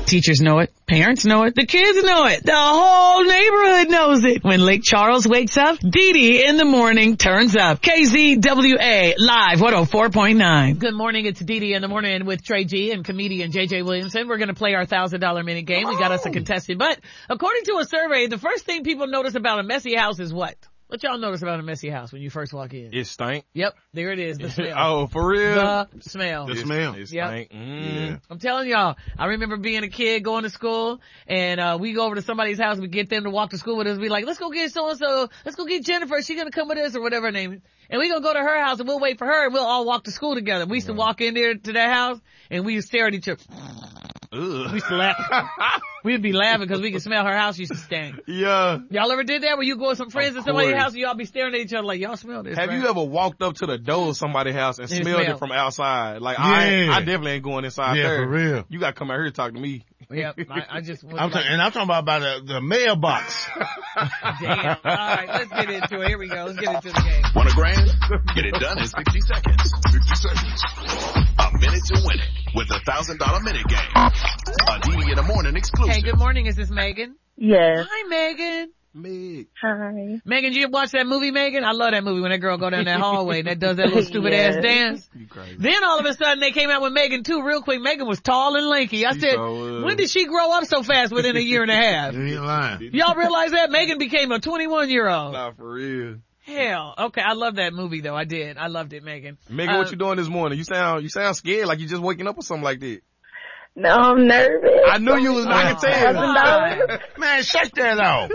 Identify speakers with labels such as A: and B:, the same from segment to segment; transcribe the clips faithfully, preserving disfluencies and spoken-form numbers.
A: Teachers know it. Parents know it. The kids know it. The whole neighborhood knows it. When Lake Charles wakes up, Dee Dee in the morning turns up. K Z W A Live one oh four point nine. Good morning. It's Dee Dee in the morning with Trey G and comedian J J Williamson. We're going to play our one thousand dollars minute game. We got us a contestant. But according to a survey, the first thing people notice about a messy house is what? What y'all notice about a messy house when you first walk in?
B: It stank.
A: Yep, there it is, the smell.
B: Oh, for real?
A: The smell.
B: The
C: It-
B: smell.
C: it
A: Yep.
B: stank. Mm.
C: Yeah.
A: I'm telling y'all, I remember being a kid going to school, and uh we go over to somebody's house and we get them to walk to school with us. We like, let's go get so-and-so, let's go get Jennifer, she's gonna come with us, or whatever her name is. And we gonna go to her house and we'll wait for her and we'll all walk to school together. We used to walk in there to that house and we used to stare at each other. We
B: Ugh.
A: used to laugh. We'd be laughing because we could smell her house used to stink.
B: Yeah.
A: Y'all ever did that where you go with some friends
B: Of
A: to somebody's
B: course.
A: house and y'all be staring at each other like, y'all smell this,
B: Have
A: right?
B: you ever walked up to the door of somebody's house and
A: And
B: smelled
A: smelled.
B: it from outside? Like, I, ain't-
C: Yeah.
B: I definitely ain't going inside
C: Yeah,
B: there.
C: for real.
B: You gotta come out here and talk to me.
A: Yep, I, I just was
C: I'm
A: like,
C: talking, and I'm talking about, about the, the mailbox.
A: damn. All right, let's get into it. Here we go. Let's get into the game.
D: Want a grand? Get it done in sixty seconds. sixty seconds. A minute to win it with the one thousand dollars minute game. A D D in the morning exclusive.
A: Hey, good morning. Is this Megan?
E: Yes.
A: Hi, Megan.
B: Meg.
E: Hi.
A: Megan, did you watch that movie, Megan? I love that movie when that girl go down that hallway and that does that little stupid
E: Yes.
A: ass dance.
B: You crazy.
A: Then all of a sudden they came out with Megan too real quick. Megan was tall and lanky. I
B: She
A: said,
B: so was.
A: when did she grow up so fast within a year and a half?
C: You ain't lying.
A: Y'all realize that? Megan became a twenty-one year old.
B: Nah, for real.
A: Hell. Okay, I love that movie though. I did. I loved it, Megan.
B: Megan,
A: Uh,
B: what you doing this morning? You sound, you sound scared like you just waking up or something like that.
E: No, I'm nervous.
B: I knew you was, I can tell.
E: Thousand dollars.
C: Man, shake that off.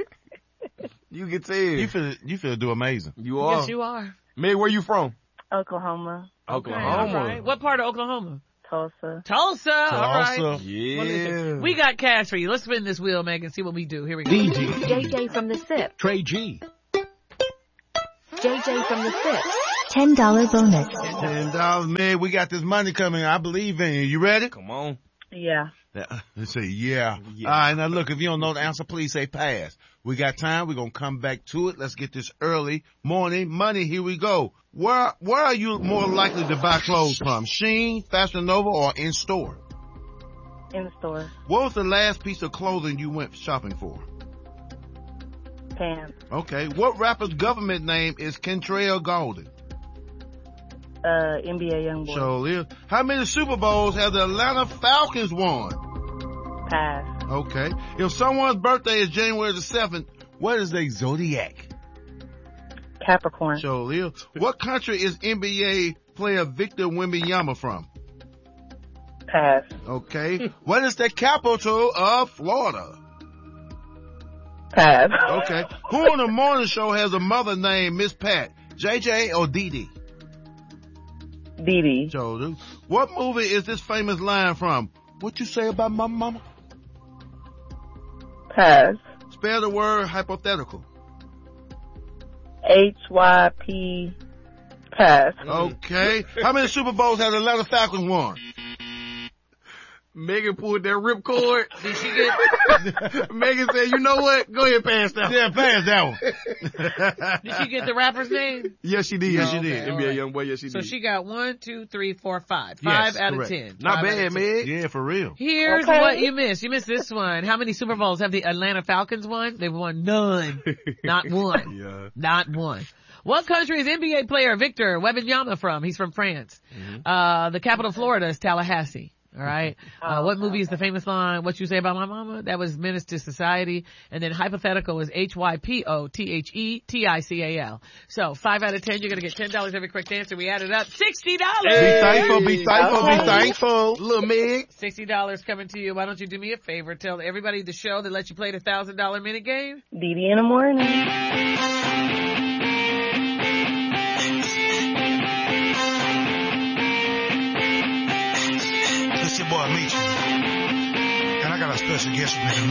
B: You can tell.
C: You feel, you feel do amazing.
B: You are.
A: Yes, you are.
B: Meg, where you from?
E: Oklahoma,
B: Oklahoma.
A: All right. What part of Oklahoma?
E: Tulsa.
A: Tulsa. All right.
C: Tulsa.
B: Yeah.
A: Well, listen, we got cash for you. Let's spin this wheel, Megan, see what we do. Here we go.
F: D J,
G: J J from the SIP.
F: Trey G,
G: J J from the SIP.
H: ten dollars bonus.
C: Ten dollars, man. We got this money coming. I believe in you. You ready?
B: Come on.
E: Yeah.
C: Let's say yeah.
B: Yeah.
C: All right, now look, if you don't know the answer, please say pass. We got time. We're going to come back to it. Let's get this early morning money. Here we go. Where where are you more likely to buy clothes from? Shein, Fashion Nova, or in store?
E: In the store.
C: What was the last piece of clothing you went shopping for?
E: Pants.
C: Okay. What rapper's government name is Kentrell Golden?
E: Uh, N B A Youngboy.
C: So, yeah. How many Super Bowls have the Atlanta Falcons won?
E: Pass.
C: Okay. If someone's birthday is January the seventh, what is their zodiac?
E: Capricorn.
C: So, yeah. What country is N B A player Victor Wembanyama from?
E: Pass.
C: Okay. What is the capital of Florida?
E: Pass.
C: Okay. Who on the morning show has a mother named Miss Pat? J J or Dee Dee?
E: Dee Dee.
C: So, dude. What movie is this famous line from? What you say about my mama?
E: Pass.
C: Spell the word hypothetical.
E: H Y P. Pass.
C: Okay. How many Super Bowls have the Atlanta Falcons won?
B: Megan pulled that ripcord.
A: Did she get,
B: Megan said, you know what? Go ahead, pass that.
C: Yeah, pass that one.
A: did she get the rapper's name?
B: Yes, she did. Yes, she
A: Okay,
B: did.
A: all
B: N B A
A: right.
B: young boy. Yes, she
A: So
B: did.
A: she got one, two, three, four, five.
C: Yes,
A: Five out
C: correct.
A: of ten.
B: Not
A: Five out
B: bad,
A: of ten.
B: Meg.
C: Yeah, for real.
A: Here's
E: Okay.
A: what you missed. You missed this one. How many Super Bowls have the Atlanta Falcons won? They've won none. Not one.
B: Yeah.
A: Not one. What country is N B A player Victor Wembanyama from? He's from France.
B: Mm-hmm.
A: Uh, the capital of Florida is Tallahassee. All right. Uh, what movie is the famous line, what you say about my mama? That was Menace to Society. And then hypothetical is H Y P O T H E T I C A L. So five out of ten, you're going to get ten dollars every correct answer. We added up sixty dollars.
C: Be thankful, be thankful, be thankful.
B: Little Meg.
A: sixty dollars coming to you. Why don't you do me a favor? Tell everybody the show that lets you play the one thousand dollars minute game.
E: Dee Dee in the morning.
I: It's your boy Meech. And I got a special guest with me tonight.